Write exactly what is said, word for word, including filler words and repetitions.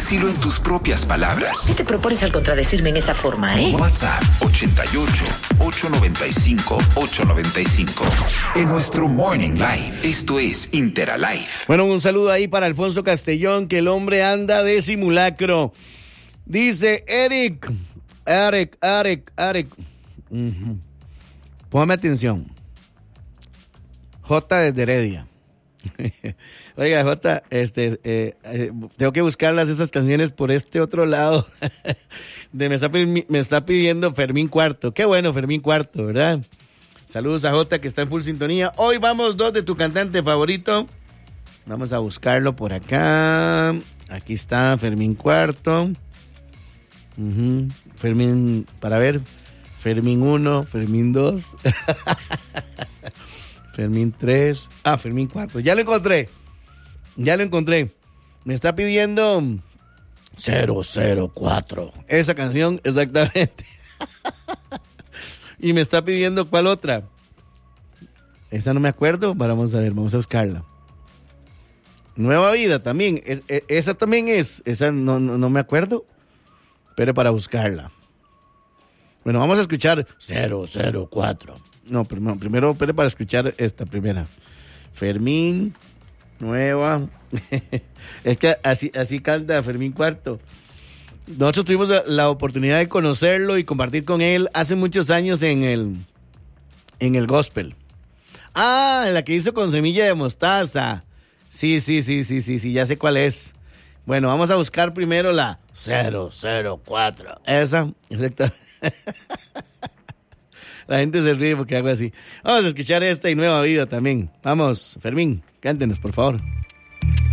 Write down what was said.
Decilo en tus propias palabras. ¿Qué te propones al contradecirme en esa forma, eh? WhatsApp ochenta y ocho, ochocientos noventa y cinco, ochocientos noventa y cinco. En nuestro Morning Live. Esto es Interalive. Bueno, un saludo ahí para Alfonso Castellón, que el hombre anda de simulacro. Dice Eric, Eric, Eric, Eric. Uh-huh. Póngame atención. J desde Heredia. Oiga, J, este, eh, eh, tengo que buscarlas esas canciones por este otro lado. de, me, está, me está pidiendo Fermín Cuarto. Qué bueno, Fermín Cuarto, ¿verdad? Saludos a J, que está en full sintonía. Hoy vamos dos de tu cantante favorito. Vamos a buscarlo por acá. Aquí está Fermín Cuarto. Uh-huh. Fermín, para ver. Fermín uno, Fermín dos. Fermín tres. Ah, Fermín cuatro. Ya lo encontré. Ya lo encontré. Me está pidiendo cero cero cuatro. Esa canción, exactamente. Y me está pidiendo ¿cuál otra? Esa no me acuerdo. Vamos a ver, vamos a buscarla. Nueva Vida también. Es, es, esa también es. Esa no, no, no me acuerdo. Pero para buscarla. Bueno, vamos a escuchar cero cero cuatro. No, primero, primero pero para escuchar esta primera. Fermín, Nueva. Es que así, así canta Fermín Cuarto. Nosotros tuvimos la, la oportunidad de conocerlo y compartir con él hace muchos años en el, en el gospel. Ah, la que hizo con Semilla de Mostaza. Sí, sí, sí, sí, sí, sí, ya sé cuál es. Bueno, vamos a buscar primero la cero cero cuatro. Esa, exactamente. La gente se ríe porque hago así. Vamos a escuchar esta y Nueva Vida también. Vamos, Fermín, cántenos, por favor.